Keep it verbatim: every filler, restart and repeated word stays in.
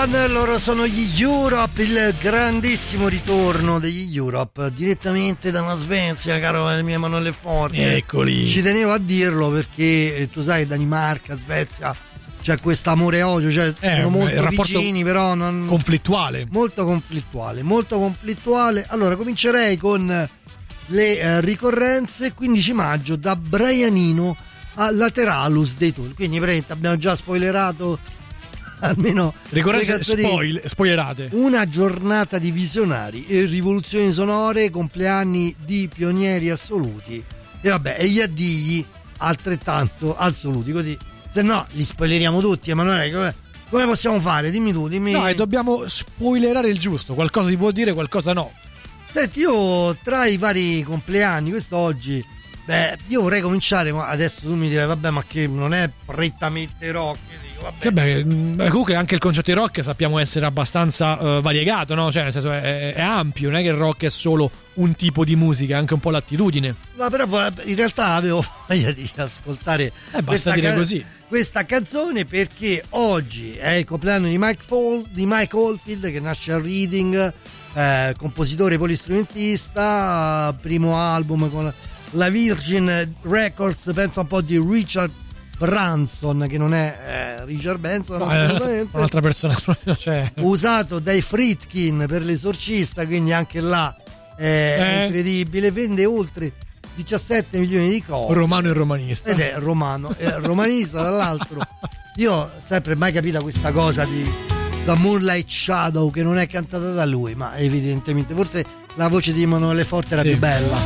One, loro sono gli Europe, il grandissimo ritorno degli Europe direttamente dalla Svezia, caro mio Emanuele Forte. Eccoli. Ci tenevo a dirlo perché eh, tu sai, Danimarca, Svezia, c'è questo amore e odio, cioè Eh, sono molto il rapporto vicini, però non conflittuale. molto conflittuale, molto conflittuale. Allora comincerei con le eh, ricorrenze. Quindici maggio da Brianino a Lateralus dei Tool, quindi praticamente abbiamo già spoilerato almeno ricorrenze spoil, spoilerate. Una giornata di visionari e rivoluzioni sonore, compleanni di pionieri assoluti e vabbè, e gli addigli altrettanto assoluti, così se no li spoileriamo tutti. Emanuele, come, come possiamo fare? Dimmi tu, dimmi. No, e dobbiamo spoilerare il giusto, qualcosa si può dire, qualcosa no. Senti, io tra i vari compleanni quest'oggi, beh, io vorrei cominciare, ma adesso tu mi dirai vabbè, ma che non è prettamente rock, io dico vabbè. Che beh, comunque anche il concetto di rock sappiamo essere abbastanza uh, variegato, no? Cioè nel senso è, è ampio, non è che il rock è solo un tipo di musica, è anche un po' l'attitudine. Ma però in realtà avevo voglia di ascoltare eh, basta dire ca- così. questa canzone perché oggi è il compleanno di Mike, Fall, di Mike Oldfield, che nasce a Reading, eh, compositore polistrumentista, primo album con la Virgin Records, pensa un po' di Richard Branson, che non è eh, Richard Branson, no, è un'altra persona, cioè. Usato dai Friedkin per l'esorcista, quindi anche là è eh. incredibile, vende oltre diciassette milioni di copie. Romano e romanista. Ed è romano e romanista dall'altro. Io ho sempre mai capita questa cosa di The Moonlight Shadow, che non è cantata da lui, ma evidentemente forse la voce di Emanuele Forte era sì. più bella.